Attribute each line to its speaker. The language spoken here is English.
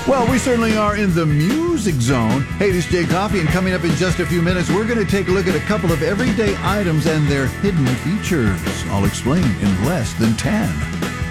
Speaker 1: Well, we certainly are in the music zone. Hey, this is Jay Coffey, and coming up in just a few minutes, we're going to take a look at a couple of everyday items and their hidden features. I'll explain in less than 10.